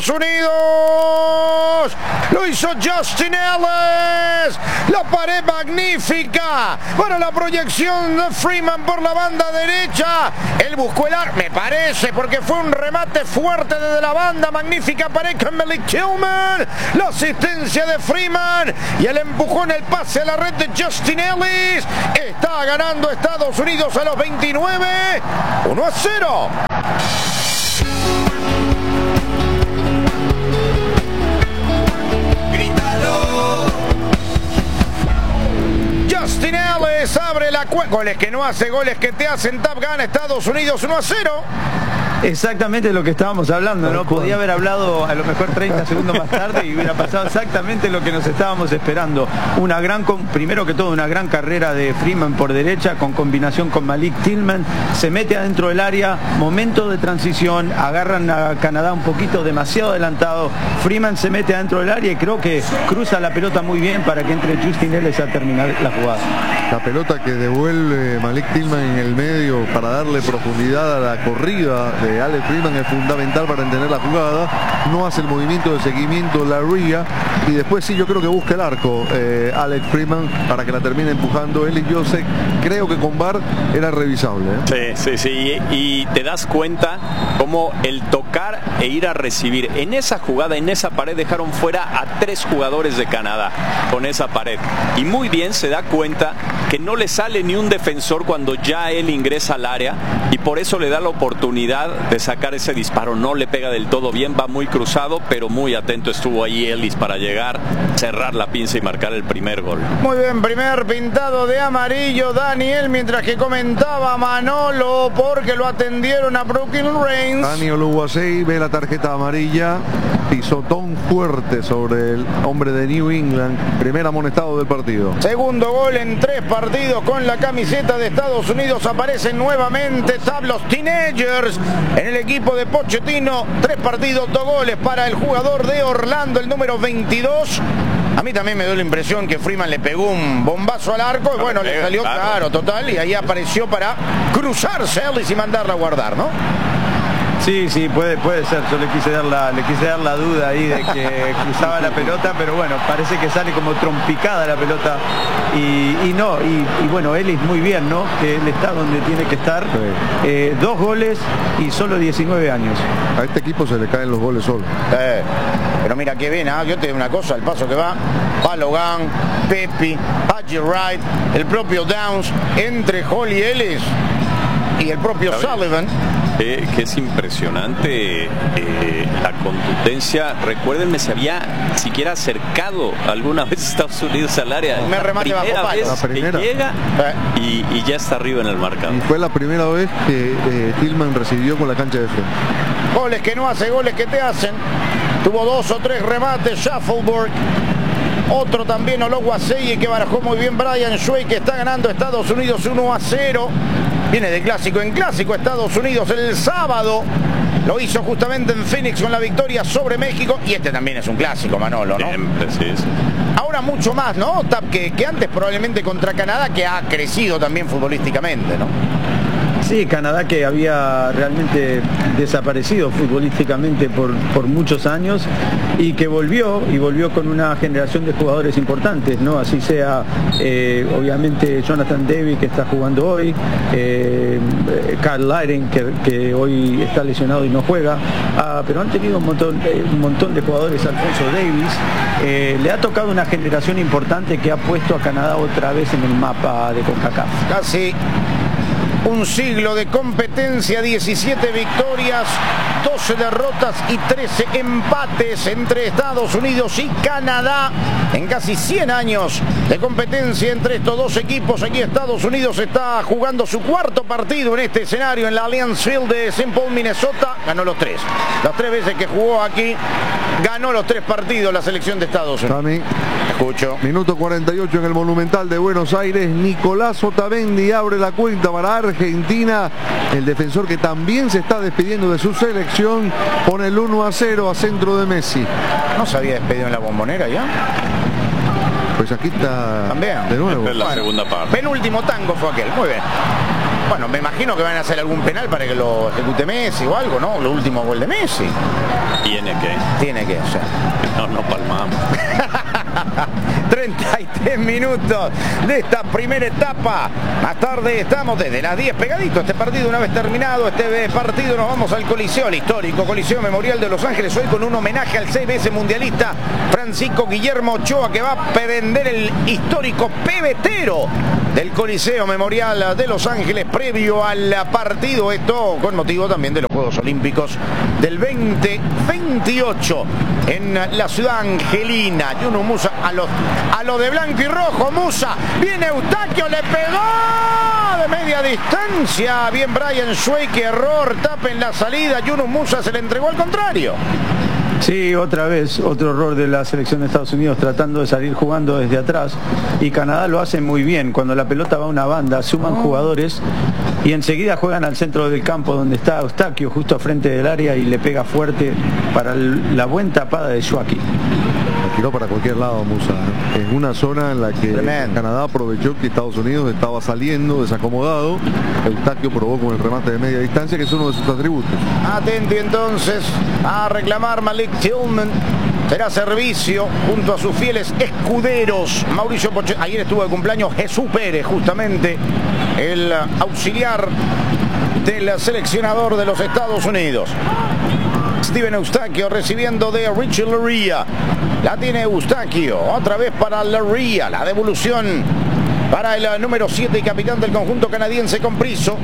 Estados Unidos. Lo hizo Justin Ellis. La pared magnífica para la proyección de Freeman por la banda derecha. Él buscó el arco, me parece, porque fue un remate fuerte desde la banda. Magnífica pared con Malik Tillman. La asistencia de Freeman y el empujón, el pase a la red de Justin Ellis. Está ganando Estados Unidos a los 29. 1-0. Justin Ellis abre la cuenta. Goles que no hace, goles que te hacen. Tap gana Estados Unidos 1-0. Exactamente lo que estábamos hablando, ¿no? Podía haber hablado a lo mejor 30 segundos más tarde y hubiera pasado exactamente lo que nos estábamos esperando. Primero que todo, una gran carrera de Freeman por derecha con combinación con Malik Tillman. Se mete adentro del área, momento de transición, agarran a Canadá un poquito demasiado adelantado. Freeman se mete adentro del área y creo que cruza la pelota muy bien para que entre Justin Ellis a terminar la jugada. La pelota que devuelve Malik Tillman en el medio para darle profundidad a la corrida de Alex Freeman es fundamental para entender la jugada. No hace el movimiento de seguimiento la ría y después sí, yo creo que busca el arco Alex Freeman para que la termine empujando él. Y yo sé, creo que con VAR era revisable, ¿eh? Sí, y te das cuenta cómo el tocar e ir a recibir en esa jugada, en esa pared, dejaron fuera a 3 jugadores de Canadá con esa pared, y muy bien se da cuenta que no le sale ni un defensor cuando ya él ingresa al área, y por eso le da la oportunidad de sacar ese disparo. No le pega del todo bien, va muy cruzado, pero muy atento estuvo ahí Ellis para llegar, cerrar la pinza y marcar el primer gol. Muy bien, primer pintado de amarillo Daniel, mientras que comentaba Manolo porque lo atendieron a Brooklyn Reigns. Daniel Uguasei ve la tarjeta amarilla, pisotón fuerte sobre el hombre de New England, primer amonestado del partido. Segundo gol en 3 partidos con la camiseta de Estados Unidos. Aparecen nuevamente los Teenagers en el equipo de Pochettino. 3 partidos, 2 goles para el jugador de Orlando, el número 22. A mí también me dio la impresión que Freeman le pegó un bombazo al arco y bueno, le salió claro, total, y ahí apareció para cruzarse Ellis y mandarla a guardar, ¿no? Sí, puede ser. Yo le quise dar la duda ahí de que cruzaba la pelota, pero bueno, parece que sale como trompicada la pelota y bueno, Ellis muy bien, ¿no? Que él está donde tiene que estar. Sí. 2 goles y solo 19 años. A este equipo se le caen los goles solo. Pero mira qué bien, yo te digo una cosa, el paso que va, Balogan, Pepi, Haji Wright, el propio Downs, entre Holly Ellis y el propio Sullivan. Que es impresionante la contundencia. Recuérdenme, se había siquiera acercado alguna vez Estados Unidos al área. Me remate bajo palo. La primera que llega y ya está arriba en el marcador. Y fue la primera vez que Tillman recibió con la cancha de frente. Goles que no hace, goles que te hacen. Tuvo 2 o 3 remates Shuffleberg. Otro también Ologuaseye, que barajó muy bien Brian Shuey, que está ganando Estados Unidos 1-0. Viene de clásico en clásico Estados Unidos el sábado. Lo hizo justamente en Phoenix con la victoria sobre México. Y este también es un clásico, Manolo, ¿no? Siempre, sí. Ahora mucho más, ¿no? Que antes probablemente contra Canadá, que ha crecido también futbolísticamente, ¿no? Sí, Canadá que había realmente desaparecido futbolísticamente por muchos años y que volvió con una generación de jugadores importantes, ¿no? Así sea, obviamente Jonathan David, que está jugando hoy, Carl Laren, que hoy está lesionado y no juega, pero han tenido un montón de jugadores. Alfonso Davis, le ha tocado una generación importante que ha puesto a Canadá otra vez en el mapa de CONCACAF. Casi un siglo de competencia, 17 victorias, 12 derrotas y 13 empates entre Estados Unidos y Canadá en casi 100 años de competencia entre estos dos equipos. Aquí Estados Unidos está jugando su 4º partido en este escenario en la Allianz Field de St. Paul, Minnesota. Ganó los 3. Las 3 veces que jugó aquí, ganó los 3 partidos la selección de Estados Unidos. Tami, escucho. Minuto 48 en el Monumental de Buenos Aires. Nicolás Otamendi abre la cuenta para Argentina. El defensor que también se está despidiendo de su selección pone el 1-0 a centro de Messi. ¿No se había despedido en la Bombonera ya? Pues aquí está también. de nuevo. Es la segunda parte. Penúltimo tango fue aquel. Muy bien. Bueno, me imagino que van a hacer algún penal para que lo ejecute Messi o algo, ¿no? Lo último gol de Messi. Tiene que, o sea. No palmamos. 33 minutos de esta primera etapa. Más tarde estamos desde las 10 pegadito. Este partido, una vez terminado este partido, nos vamos al Coliseo, al histórico Coliseo Memorial de Los Ángeles, hoy con un homenaje al 6 veces mundialista Francisco Guillermo Ochoa, que va a prender el histórico pebetero del Coliseo Memorial de Los Ángeles previo al partido, esto con motivo también de los Juegos Olímpicos del 2028 en la ciudad angelina. Yunus Musa a lo de blanco y rojo. Musa, viene Eustaquio, le pegó de media distancia, bien Brian Schweike, error, tapa en la salida, Yunus Musa se le entregó al contrario. Sí, otra vez, otro error de la selección de Estados Unidos tratando de salir jugando desde atrás, y Canadá lo hace muy bien. Cuando la pelota va a una banda, suman jugadores y enseguida juegan al centro del campo donde está Eustaquio, justo frente del área, y le pega fuerte para la buena tapada de Schweike. Tiró para cualquier lado Musa, en una zona en la que Canadá aprovechó que Estados Unidos estaba saliendo desacomodado. Eustaquio probó con el remate de media distancia, que es uno de sus atributos. Atento entonces a reclamar Malik Tillman. Será servicio junto a sus fieles escuderos. Mauricio Pochettino, ayer estuvo de cumpleaños Jesús Pérez, justamente el auxiliar del seleccionador de los Estados Unidos. Steven Eustaquio recibiendo de Richie Laryea. La tiene Eustaquio, otra vez para Laryea. La devolución para el número 7 y capitán del conjunto canadiense con Priso.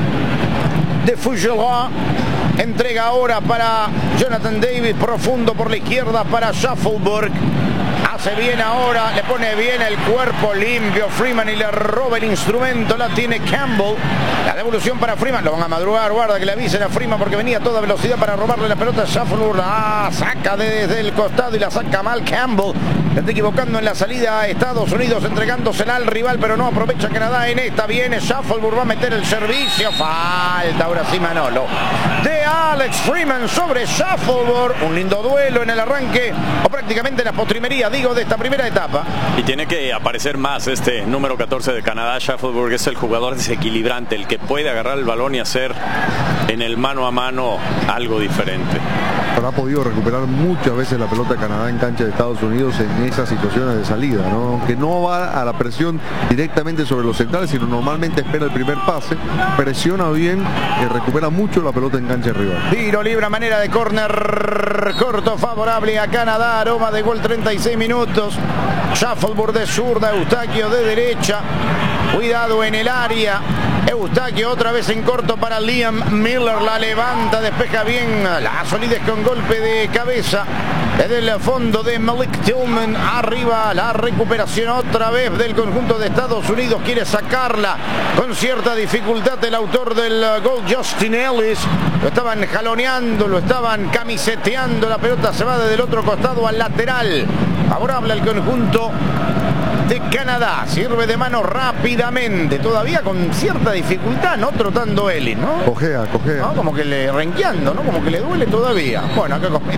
De Fougerois. Entrega ahora para Jonathan David, profundo por la izquierda para Shuffleberg. Hace bien ahora, le pone bien el cuerpo limpio Freeman y le roba el instrumento. La tiene Campbell. La devolución para Freeman. Lo van a madrugar, guarda que le avisen a Freeman porque venía a toda velocidad para robarle la pelota a Shuffleberg. Saca desde el costado y la saca mal Campbell. Se está equivocando en la salida a Estados Unidos, entregándosela al rival, pero no aprovecha Canadá en esta. Viene Shuffleberg, va a meter el servicio. Falta ahora sí Manolo de Alex Freeman sobre Shuffleberg. Un lindo duelo en el arranque, o prácticamente en la postrimería, digo, de esta primera etapa. Y tiene que aparecer más este número 14 de Canadá. Shuffleberg es el jugador desequilibrante, el que puede agarrar el balón y hacer en el mano a mano algo diferente. Pero ha podido recuperar muchas veces la pelota de Canadá en cancha de Estados Unidos en esas situaciones de salida, ¿no? Que no va a la presión directamente sobre los centrales, sino normalmente espera el primer pase, presiona bien y recupera mucho la pelota en cancha rival. Tiro libre a manera de córner corto favorable a Canadá. Aroma de gol, 36 minutos. Shuffleberg de zurda, Eustaquio de derecha. Cuidado en el área. Eustaquio otra vez en corto para Liam Miller. La levanta, despeja bien. La solidez con golpe de cabeza. Desde el fondo de Malik Tillman. Arriba la recuperación otra vez del conjunto de Estados Unidos. Quiere sacarla con cierta dificultad el autor del gol, Justin Ellis. Lo estaban jaloneando, lo estaban camiseteando. La pelota se va desde el otro costado al lateral. Favorable al conjunto de Canadá. Sirve de mano rápidamente, todavía con cierta dificultad, no trotando Ellis, ¿no? Cojea. ¿No? Como que le renqueando, ¿no? Como que le duele todavía. Bueno,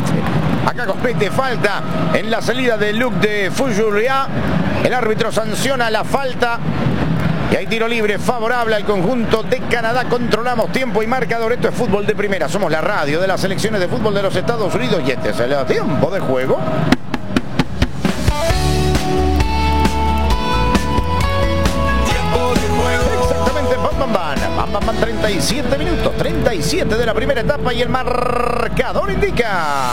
acá compete falta en la salida de Luc de Fougerois. El árbitro sanciona la falta. Y hay tiro libre favorable al conjunto de Canadá. Controlamos tiempo y marcador. Esto es Fútbol de Primera. Somos la radio de las selecciones de fútbol de los Estados Unidos. Y este es el tiempo de juego. Van 37 minutos, 37 de la primera etapa y el marcador indica.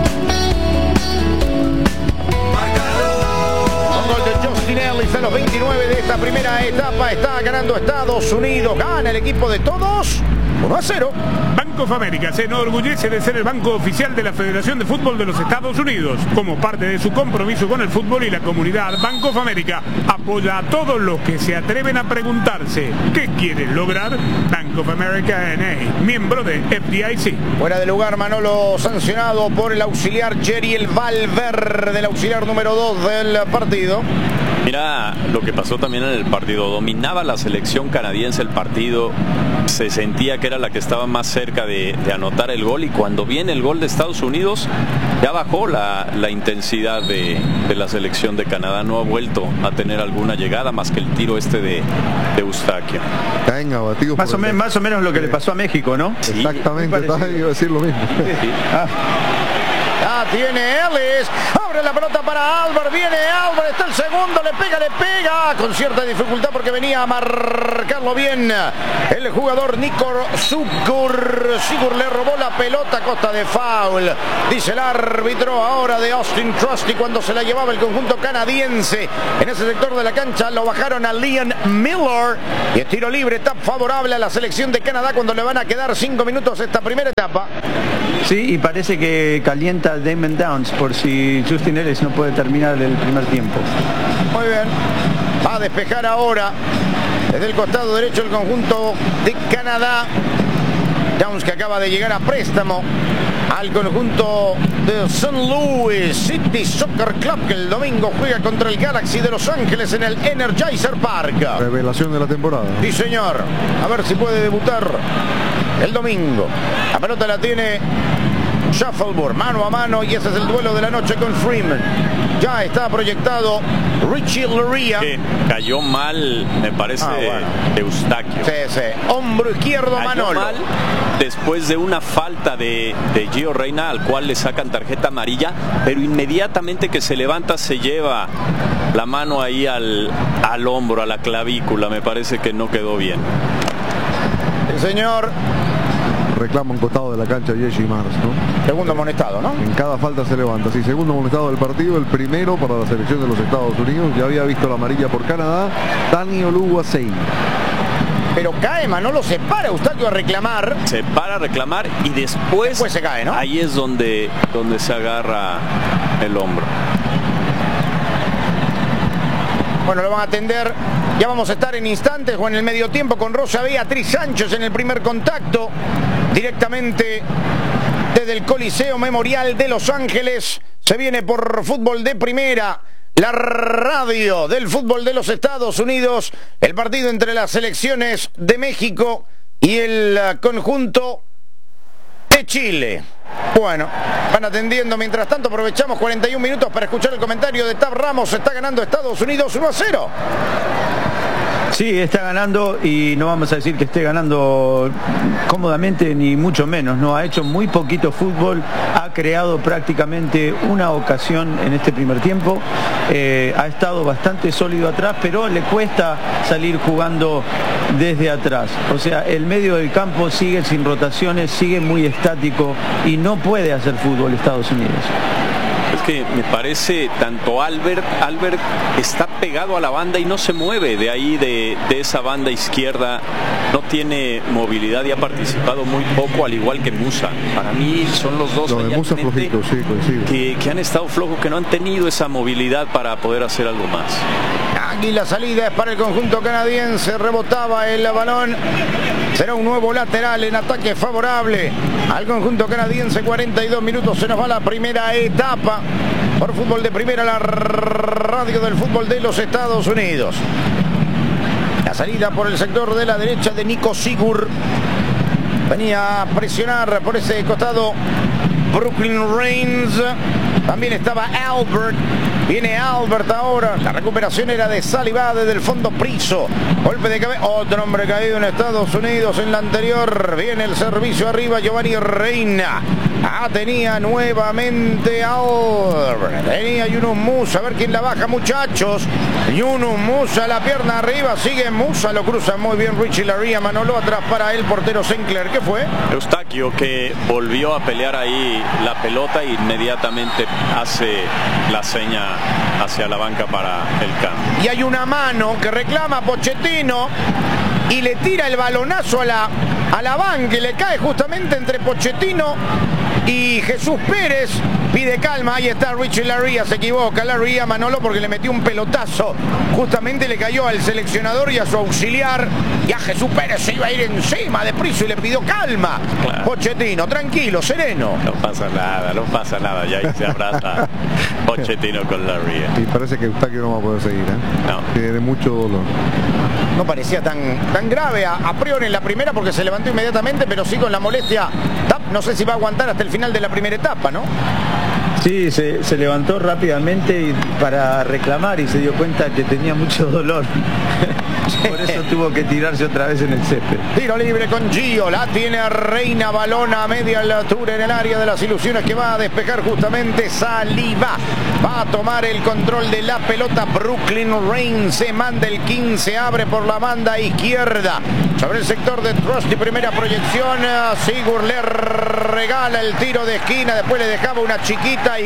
Con gol de Justin Ellis a los 29 de esta primera etapa. Está ganando Estados Unidos. Gana el equipo de todos 1-0. Bank of America se enorgullece de ser el banco oficial de la Federación de Fútbol de los Estados Unidos. Como parte de su compromiso con el fútbol y la comunidad, Bank of America apoya a todos los que se atreven a preguntarse ¿qué quieren lograr? Bank of America N.A., miembro de FDIC. Fuera de lugar Manolo, sancionado por el auxiliar Jeriel Valverde, el auxiliar número 2 del partido. Mira lo que pasó también en el partido. Dominaba la selección canadiense el partido. Se sentía que era la que estaba más cerca de anotar el gol, y cuando viene el gol de Estados Unidos ya bajó la intensidad de la selección de Canadá. No ha vuelto a tener alguna llegada más que el tiro de Eustaquio. Caen abatidos más o menos lo que le pasó a México, ¿no? Sí, exactamente, iba a decir lo mismo. Sí. Ya tiene Ellis, abre la pelota para Albert, viene Albert, está el segundo, le pega, con cierta dificultad porque venía a marcarlo bien el jugador Nico Sigur. Sigur le robó la pelota a costa de foul, dice el árbitro ahora de Austin Trusty cuando se la llevaba el conjunto canadiense. En ese sector de la cancha lo bajaron a Liam Miller y el tiro libre está favorable a la selección de Canadá cuando le van a quedar 5 minutos esta primera etapa. Sí, y parece que calienta Damon Downs por si Justin Ellis no puede terminar el primer tiempo. Muy bien, va a despejar ahora desde el costado derecho el conjunto de Canadá. Downs, que acaba de llegar a préstamo al conjunto de St. Louis City Soccer Club, que el domingo juega contra el Galaxy de Los Ángeles en el Energizer Park. Revelación de la temporada. Sí, señor. A ver si puede debutar el domingo. La pelota la tiene Shuffleboard, mano a mano, y ese es el duelo de la noche con Freeman. Ya está proyectado Richie Laryea. Cayó mal, me parece, Eustaquio. Sí. Hombro izquierdo, cayó Manolo. Mal después de una falta de Gio Reyna, al cual le sacan tarjeta amarilla, pero inmediatamente que se levanta se lleva la mano ahí al hombro, a la clavícula. Me parece que no quedó bien. El señor. Reclama un costado de la cancha Jesse Mars, ¿no? Segundo amonestado, ¿no? En cada falta se levanta. Sí, segundo amonestado del partido, el primero para la selección de los Estados Unidos. Ya había visto la amarilla por Canadá, Tani Oluwaseyi. Pero cae, Manolo, se para Eustaquio a reclamar. Se para a reclamar y después se cae, ¿no? Ahí es donde se agarra el hombro. Bueno, lo van a atender. Ya vamos a estar en instantes o en el medio tiempo con Rosa Beatriz Sánchez en el primer contacto. Directamente desde el Coliseo Memorial de Los Ángeles. Se viene por Fútbol de Primera, la radio del fútbol de los Estados Unidos. El partido entre las selecciones de México y el conjunto de Chile. Bueno, van atendiendo. Mientras tanto aprovechamos 41 minutos para escuchar el comentario de Tab Ramos. Está ganando Estados Unidos 1-0. Sí, está ganando, y no vamos a decir que esté ganando cómodamente ni mucho menos, no, ha hecho muy poquito fútbol, ha creado prácticamente una ocasión en este primer tiempo, ha estado bastante sólido atrás, pero le cuesta salir jugando desde atrás, o sea, el medio del campo sigue sin rotaciones, sigue muy estático y no puede hacer fútbol Estados Unidos. Es que me parece tanto Albert está pegado a la banda y no se mueve de ahí, de esa banda izquierda, no tiene movilidad y ha participado muy poco, al igual que Musa. Para mí son los dos lo de Musa flojito, sí, coincido. Que han estado flojos, que no han tenido esa movilidad para poder hacer algo más. Aquí la salida es para el conjunto canadiense, rebotaba el balón. Será un nuevo lateral en ataque favorable al conjunto canadiense. 42 minutos, se nos va la primera etapa. Por Fútbol de Primera, la radio del fútbol de los Estados Unidos. La salida por el sector de la derecha de Nico Sigur. Venía a presionar por ese costado Brooklyn Reigns. También estaba Albert. Viene Albert ahora. La recuperación era de Saliba desde el fondo. Priso. Golpe de cabeza. Otro hombre caído en Estados Unidos en la anterior. Viene el servicio arriba. Giovanni Reina. Tenía nuevamente Albert. Tenía Yunus Musa. A ver quién la baja, muchachos. Yunus Musa, la pierna arriba. Sigue Musa. Lo cruza muy bien Richie Laryea. Manolo atrás para el portero Sinclair. ¿Qué fue? Eustaquio, que volvió a pelear ahí la pelota e inmediatamente hace la seña hacia la banca para el cambio. Y hay una mano que reclama Pochettino y le tira el balonazo a la banca, y le cae justamente entre Pochettino Y Jesús Pérez pide calma. Ahí está Richie Larría, se equivoca Larría, Manolo, porque le metió un pelotazo. Justamente le cayó al seleccionador y a su auxiliar. Y a Jesús Pérez se iba a ir encima de Prisco y le pidió calma. Claro. Pochettino, tranquilo, sereno. No pasa nada. Ya ahí se abraza Pochettino con Larría. Y parece que Eustaquio no va a poder seguir, ¿eh? No. Tiene mucho dolor. No parecía tan grave a priori en la primera porque se levantó inmediatamente, pero sí con la molestia. No sé si va a aguantar hasta el final de la primera etapa, ¿no? Sí, se levantó rápidamente para reclamar y se dio cuenta que tenía mucho dolor. Por eso tuvo que tirarse otra vez en el césped. Tiro libre con Gio, la tiene Reina, balón a media altura en el área de las ilusiones que va a despejar justamente Saliba. Va a tomar el control de la pelota Brooklyn Rain, se manda el 15, abre por la banda izquierda. Sobre el sector de Trusty, primera proyección, Sigur le regala el tiro de esquina, después le dejaba una chiquita y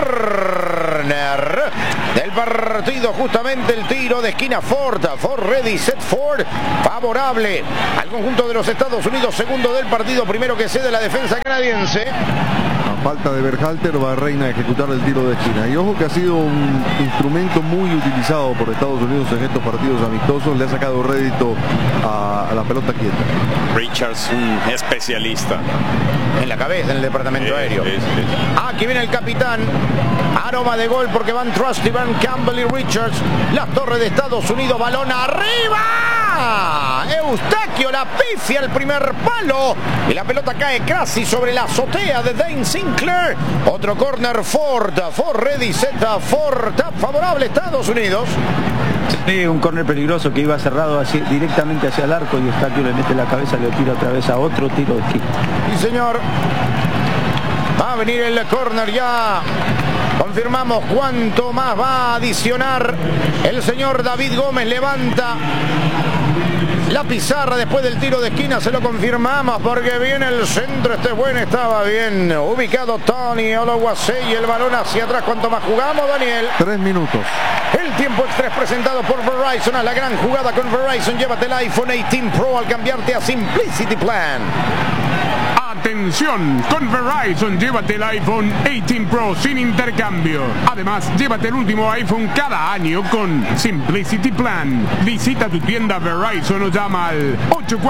corner del partido, justamente el tiro de esquina Ford ready, set Ford, favorable al conjunto de los Estados Unidos, segundo del partido, primero que cede la defensa canadiense. A falta de Berhalter va Reina a ejecutar el tiro de esquina. Y ojo que ha sido un instrumento muy utilizado por Estados Unidos en estos partidos amistosos. Le ha sacado rédito a la pelota quieta. Richards, un especialista. En la cabeza, en el departamento aéreo. Aquí viene el capitán. Aroma de gol porque van Trusty, van Campbell y Richards. Las torres de Estados Unidos, balón arriba. Eustaquio la pifia al primer palo. Y la pelota cae casi sobre la azotea de Dane Sinclair. Otro corner Ford ready, set Ford, favorable Estados Unidos. Sí, un córner peligroso que iba cerrado directamente hacia el arco y Eustaquio le mete la cabeza, le tira otra vez a otro tiro de esquina. Sí, señor. Va a venir el córner ya. Confirmamos cuánto más va a adicionar el señor David Gómez. Levanta la pizarra después del tiro de esquina, se lo confirmamos porque viene el centro, este bueno, estaba bien ubicado Tony Ologuasey, el balón hacia atrás. ¿Cuánto más jugamos, Daniel? 3 minutos. El tiempo extra es presentado por Verizon. A la gran jugada con Verizon, llévate el iPhone 18 Pro al cambiarte a Simplicity Plan. Atención, con Verizon llévate el iPhone 18 Pro sin intercambio. Además, llévate el último iPhone cada año con Simplicity Plan. Visita tu tienda Verizon o llama al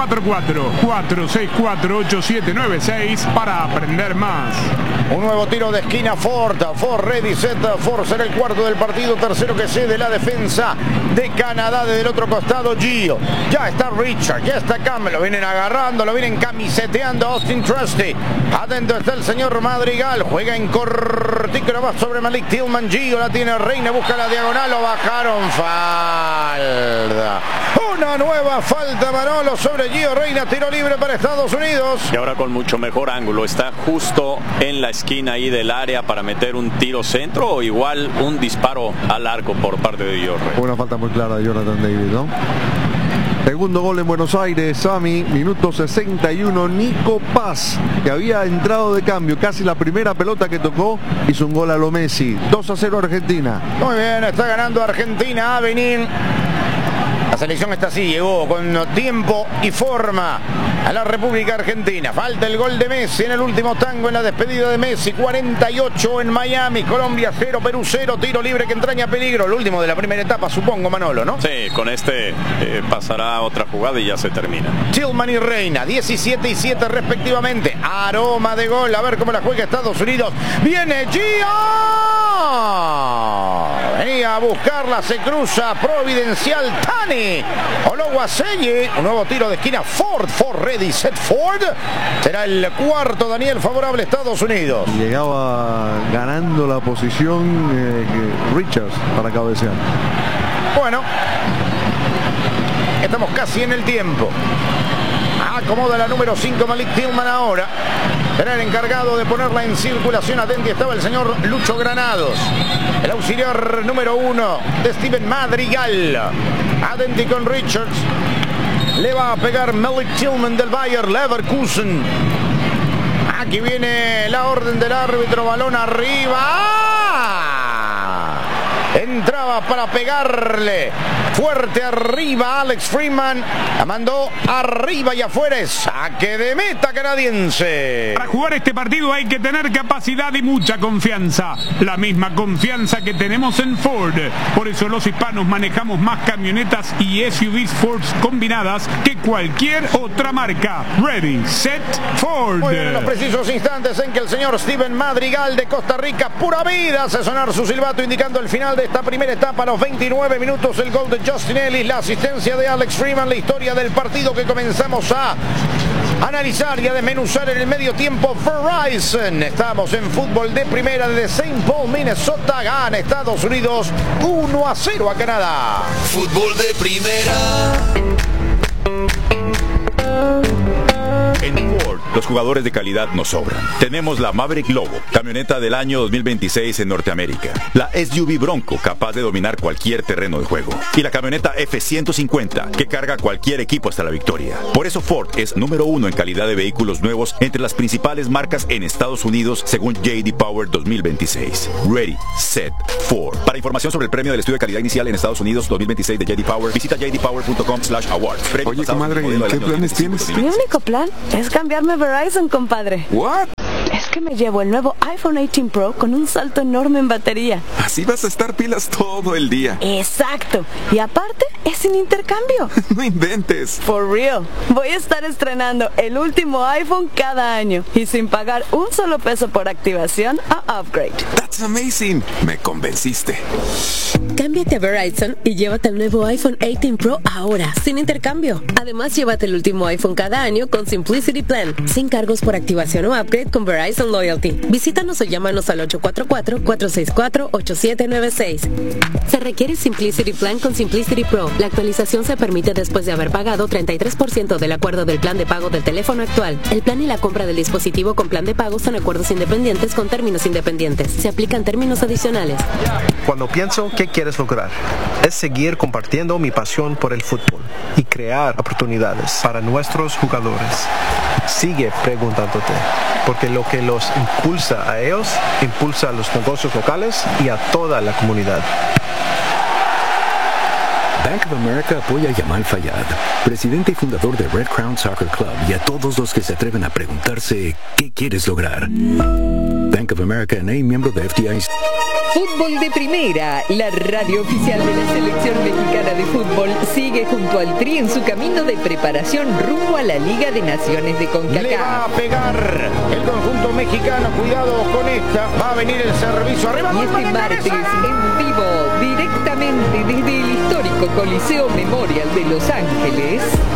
844-464-8796 para aprender más. Un nuevo tiro de esquina Ford ready, set Ford, será el cuarto del partido, tercero que cede la defensa de Canadá. Desde el otro costado Gio, ya está Richard, ya está Campbell, lo vienen agarrando, lo vienen camiseteando Austin Trusty. Adentro está el señor Madrigal, juega en cortico nomás sobre Malik Tillman. Gio la tiene Reina, busca la diagonal, lo bajaron, falta. Una nueva falta, Manolo, sobre Gio Reina, tiro libre para Estados Unidos. Y ahora con mucho mejor ángulo, está justo en la esquina ahí del área para meter un tiro centro o igual un disparo al arco por parte de Gio Reina. Una falta muy clara de Jonathan David, ¿no? Segundo gol en Buenos Aires, Sami, minuto 61, Nico Paz, que había entrado de cambio, casi la primera pelota que tocó, hizo un gol a lo Messi. 2-0 Argentina. Muy bien, está ganando Argentina, a venir. La selección está así, llegó con tiempo y forma a la República Argentina. Falta el gol de Messi en el último tango en la despedida de Messi. 48 en Miami, Colombia 0, Perú 0, tiro libre que entraña peligro. El último de la primera etapa, supongo, Manolo, ¿no? Sí, con este pasará otra jugada y ya se termina. Tillman y Reina, 17 y 7 respectivamente. Aroma de gol, a ver cómo la juega Estados Unidos. Viene Gio. Venía a buscarla, se cruza Providencial Tani. Ologuasey, un nuevo tiro de esquina Ford ready, set Ford. Será el cuarto, Daniel, favorable a Estados Unidos. Llegaba ganando la posición Richards para cabecear. Bueno, estamos casi en el tiempo. Acomoda la número 5 Malik Tillman ahora. Era el encargado de ponerla en circulación. Atenti estaba el señor Lucho Granados. El auxiliar número 1 de Steven Madrigal. Atenti con Richards. Le va a pegar Malik Tillman del Bayer Leverkusen. Aquí viene la orden del árbitro. Balón arriba. Entraba para pegarle fuerte arriba Alex Freeman. La mandó arriba y afuera. Saque de meta canadiense. Para jugar este partido hay que tener capacidad y mucha confianza. La misma confianza que tenemos en Ford. Por eso los hispanos manejamos más camionetas y SUVs Ford combinadas que cualquier otra marca. Ready, set, Ford. Muy bien, en los precisos instantes en que el señor Steven Madrigal de Costa Rica, pura vida, hace sonar su silbato indicando el final de esta primera etapa. A los 29 minutos el gol de Justin Ellis, la asistencia de Alex Freeman, la historia del partido que comenzamos a analizar y a desmenuzar en el medio tiempo. Verizon, estamos en fútbol de primera desde St. Paul, Minnesota. Gana Estados Unidos 1-0 a Canadá. Fútbol de primera. En Ford, los jugadores de calidad nos sobran. Tenemos la Maverick Lobo, camioneta del año 2026 en Norteamérica. La SUV Bronco, capaz de dominar cualquier terreno de juego. Y la camioneta F-150, que carga cualquier equipo hasta la victoria. Por eso Ford es número 1 en calidad de vehículos nuevos entre las principales marcas en Estados Unidos, según J.D. Power 2026. Ready, set, Ford. Para información sobre el premio del estudio de calidad inicial en Estados Unidos 2026 de J.D. Power, visita jdpower.com/awards. Oye, comadre, ¿qué planes tienes? Mi único plan es cambiarme a Verizon, compadre. ¿What? Es que me llevo el nuevo iPhone 18 Pro con un salto enorme en batería. Así vas a estar pilas todo el día. Exacto. Y aparte, es sin intercambio. No inventes. For real. Voy a estar estrenando el último iPhone cada año y sin pagar un solo peso por activación o upgrade. That's amazing. Me convenciste. Cámbiate a Verizon y llévate el nuevo iPhone 18 Pro ahora, sin intercambio. Además, llévate el último iPhone cada año con Simplicity Plan, sin cargos por activación o upgrade con Verizon Loyalty. Visítanos o llámanos al 844-464-8796. Se requiere Simplicity Plan con Simplicity Pro. La actualización se permite después de haber pagado 33% del acuerdo del plan de pago del teléfono actual. El plan y la compra del dispositivo con plan de pago son acuerdos independientes con términos independientes. Se aplican términos adicionales. Cuando pienso qué quieres lograr, es seguir compartiendo mi pasión por el fútbol y crear oportunidades para nuestros jugadores. Sigue preguntándote, porque lo que los impulsa a ellos, impulsa a los negocios locales y a toda la comunidad. Bank of America apoya a Yamal Fayad, presidente y fundador de Red Crown Soccer Club, y a todos los que se atreven a preguntarse ¿qué quieres lograr? Bank of America N.A., miembro de FDIC. Fútbol de primera, la radio oficial de la selección mexicana de fútbol, sigue junto al Tri en su camino de preparación rumbo a la Liga de Naciones de CONCACAF. Le va a pegar el conjunto mexicano, cuidado con esta, va a venir el servicio arriba. Y este martes, en vivo, directamente desde el histórico Coliseo Memorial de Los Ángeles,